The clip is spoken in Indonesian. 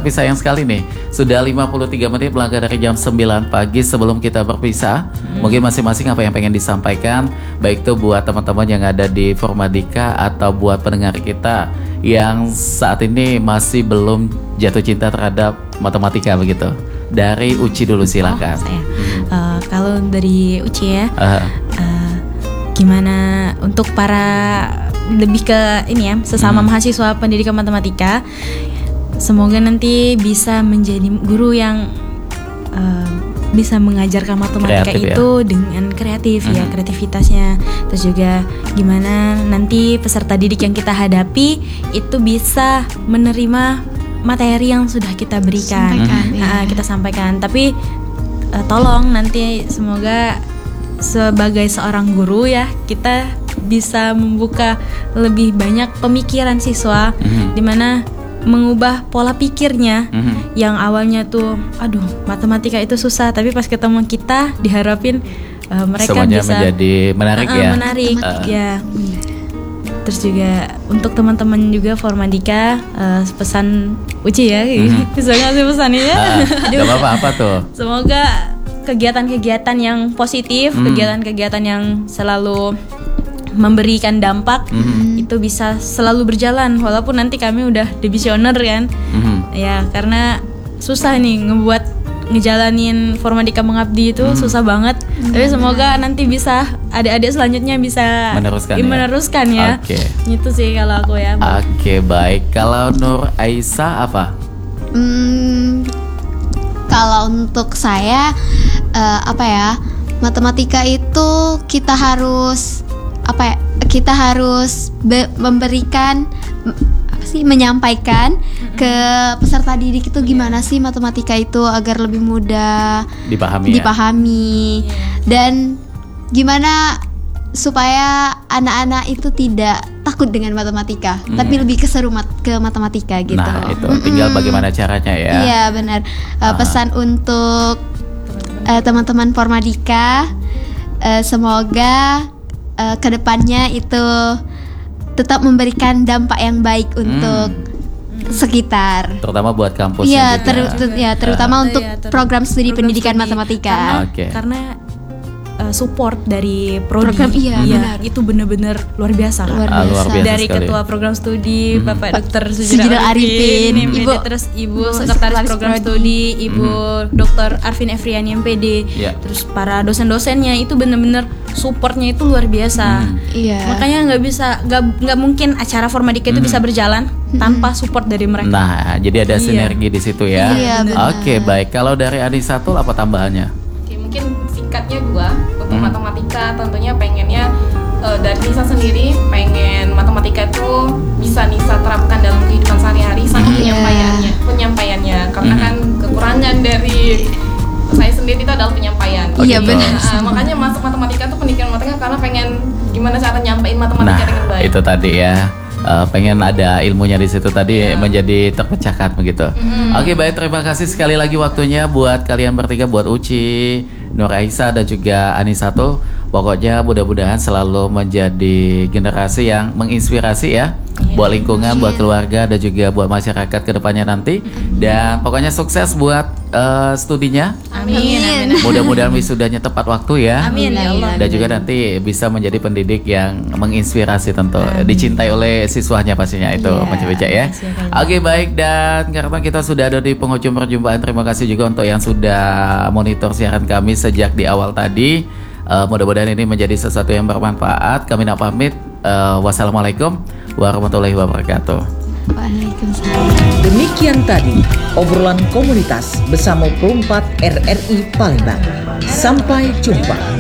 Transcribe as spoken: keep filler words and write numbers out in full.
Tapi sayang sekali nih, sudah lima puluh tiga menit melangkah dari jam sembilan pagi. Sebelum kita berpisah, hmm. mungkin masing-masing apa yang pengen disampaikan, baik itu buat teman-teman yang ada di Formadika atau buat pendengar kita yang saat ini masih belum jatuh cinta terhadap matematika begitu. Dari Uci dulu silakan. Oh, saya. Hmm. Uh, kalau dari Uci ya, uh. Uh, gimana untuk para lebih ke ini ya sesama hmm. mahasiswa pendidikan matematika. Semoga nanti bisa menjadi guru yang uh, bisa mengajarkan matematika kreatif itu ya? Dengan kreatif mm-hmm. ya, kreativitasnya. Terus juga gimana nanti peserta didik yang kita hadapi itu bisa menerima materi yang sudah kita berikan, sampaikan, nah, ya. kita sampaikan. Tapi uh, tolong nanti semoga sebagai seorang guru ya kita bisa membuka lebih banyak pemikiran siswa, mm-hmm. dimana mengubah pola pikirnya mm-hmm. yang awalnya tuh aduh matematika itu susah, tapi pas ketemu kita diharapin uh, mereka semuanya bisa menjadi menarik uh, uh, ya menarik uh. ya. Terus juga untuk teman-teman juga Formadika, uh, pesan Uci ya mm-hmm. bisa ngasih pesannya ya uh, gak apa-apa apa tuh, semoga kegiatan-kegiatan yang positif, mm. kegiatan-kegiatan yang selalu memberikan dampak mm-hmm. itu bisa selalu berjalan walaupun nanti kami udah divisioner kan mm-hmm. ya, karena susah nih ngebuat ngejalanin Formadika Mengabdi itu mm-hmm. susah banget mm-hmm. tapi semoga nanti bisa adik-adik selanjutnya bisa meneruskan ya, meneruskan ya. Oke. Okay. Itu sih kalau aku ya. Oke okay, baik. Kalau Nur Aisyah apa? Hmm, kalau untuk saya uh, apa ya, matematika itu kita harus apa ya, kita harus be- memberikan apa sih menyampaikan mm-hmm. ke peserta didik itu gimana yeah. sih matematika itu agar lebih mudah dipahami, dipahami. Ya? Dan gimana supaya anak-anak itu tidak takut dengan matematika, mm. tapi lebih keseru mat- ke matematika gitu. Nah itu tinggal mm-hmm. bagaimana caranya ya. Iya benar. Uh, pesan untuk uh, teman-teman Formadika, uh, semoga Uh, kedepannya itu tetap memberikan dampak yang baik untuk hmm. sekitar, terutama buat kampus. Iya, ter- ter- ya, terutama uh, untuk ya, ter- program studi program pendidikan studi. matematika. Karena, okay. karena uh, support dari prodi, program iya, ya, benar. itu benar-benar luar biasa. Luar kan? biasa. Ah, luar biasa dari sekali. Ketua Program Studi hmm. Bapak Dokter Sujidil Arifin, M P D, Ibu, terus Ibu Sekretaris Program Prodi. Studi, Ibu hmm. Dokter Arvin Efriani M P D, yeah. terus para dosen-dosennya itu benar-benar supportnya itu luar biasa. Hmm. Yeah. Makanya nggak bisa, nggak nggak mungkin acara Formadika itu hmm. bisa berjalan hmm. tanpa support dari mereka. Nah, jadi ada sinergi iya. di situ ya. Iya, Oke, baik. Kalau dari Anisatul apa tambahannya? Oke, mungkin singkatnya gua untuk hmm. matematika tentunya pengennya uh, dari Nisa sendiri pengen matematika itu bisa Nisa terapkan dalam kehidupan sehari-hari sama hmm. penyampaiannya, penyampaiannya karena hmm. kan kekurangan dari saya sendiri itu adalah penyampaian. Oh, iya gitu. benar. Uh, makanya masuk matematika tuh pendidikan matematika karena pengen gimana cara nyampein matematika nah, dengan baik. Itu tadi ya. Uh, pengen ada ilmunya di situ tadi yeah. menjadi terpecahkan begitu. Mm. Oke, baik, terima kasih sekali lagi waktunya buat kalian bertiga, buat Uci, Nur Aisyah dan juga Anisatul. Pokoknya mudah-mudahan selalu menjadi generasi yang menginspirasi ya, yeah. buat lingkungan, yeah. buat keluarga dan juga buat masyarakat kedepannya nanti. Mm. Dan pokoknya sukses buat uh, studinya. Amin. Amin. Mudah-mudahan wisudanya tepat waktu ya. Amin ya Allah. Dan juga nanti bisa menjadi pendidik yang menginspirasi tentu, Amin. dicintai oleh siswanya pastinya itu yeah. Mencoba ya. Oke, baik, dan karena kita sudah ada di penghujung perjumpaan, terima kasih juga untuk yang sudah monitor siaran kami sejak di awal tadi. Uh, mudah-mudahan ini menjadi sesuatu yang bermanfaat. Kami nak pamit. Uh, wassalamualaikum warahmatullahi wabarakatuh. Waalaikumsalam. Demikian tadi obrolan komunitas bersama Pro empat R R I Palembang. Sampai jumpa.